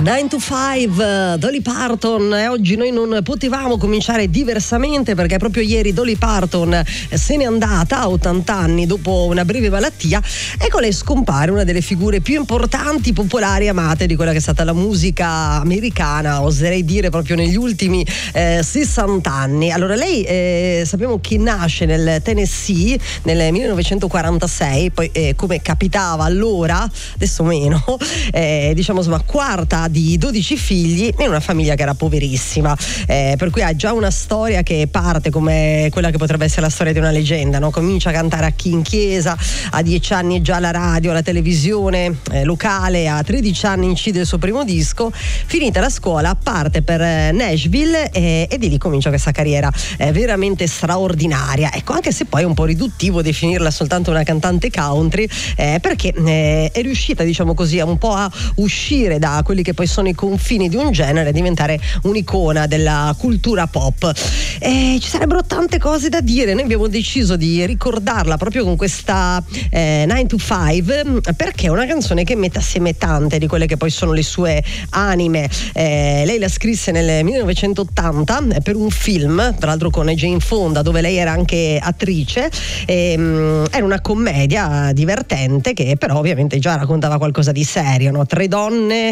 9 to 5, Dolly Parton, e oggi noi non potevamo cominciare diversamente perché proprio ieri Dolly Parton se n'è andata a 80 anni dopo una breve malattia, e con lei scompare una delle figure più importanti, popolari e amate di quella che è stata la musica americana, oserei dire proprio negli ultimi 60 anni. Allora lei sappiamo che nasce nel Tennessee nel 1946, poi come capitava allora, adesso meno, diciamo insomma quarta di 12 figli in una famiglia che era poverissima, per cui ha già una storia che parte come quella che potrebbe essere la storia di una leggenda, no? Comincia a cantare in chiesa, a 10 anni già la radio, la televisione locale, a 13 anni incide il suo primo disco, finita la scuola parte per Nashville e di lì comincia questa carriera veramente straordinaria, ecco, anche se poi è un po' riduttivo definirla soltanto una cantante country, perché è riuscita, diciamo così, un po' a uscire da quelli che poi sono i confini di un genere, diventare un'icona della cultura pop. Ci sarebbero tante cose da dire, noi abbiamo deciso di ricordarla proprio con questa 9 to 5 perché è una canzone che mette assieme tante di quelle che poi sono le sue anime. Lei la scrisse nel 1980 per un film, tra l'altro con Jane Fonda, dove lei era anche attrice. Era una commedia divertente che però ovviamente già raccontava qualcosa di serio, no? Tre donne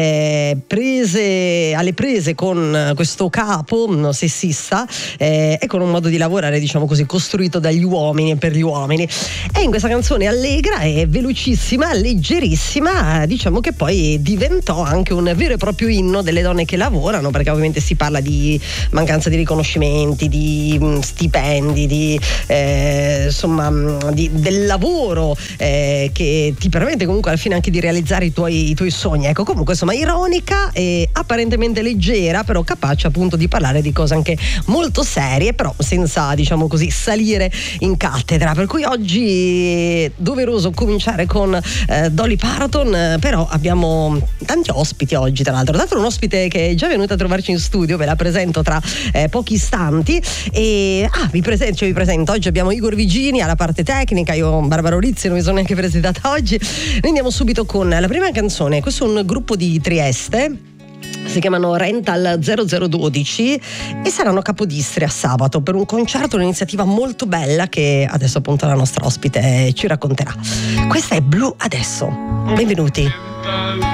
alle prese con questo capo sessista e con un modo di lavorare, diciamo così, costruito dagli uomini e per gli uomini. E in questa canzone allegra e velocissima, leggerissima, diciamo che poi diventò anche un vero e proprio inno delle donne che lavorano, perché ovviamente si parla di mancanza di riconoscimenti, di stipendi, del lavoro che ti permette comunque alla fine anche di realizzare i tuoi sogni. Ecco, comunque insomma ironica e apparentemente leggera, però capace appunto di parlare di cose anche molto serie, però senza, diciamo così, salire in cattedra. Per cui oggi è doveroso cominciare con Dolly Parton, però abbiamo tanti ospiti oggi, tra l'altro. Un ospite che è già venuto a trovarci in studio, ve la presento tra pochi istanti. E vi presento. Oggi abbiamo Igor Vigini alla parte tecnica, io Barbara Orizzi non mi sono neanche presentata oggi. Noi andiamo subito con la prima canzone. Questo è un gruppo di Trieste, si chiamano Rental 0012 e saranno a Capodistria sabato per un concerto, un'iniziativa molto bella che adesso appunto la nostra ospite ci racconterà. Questa è Blu adesso. Benvenuti.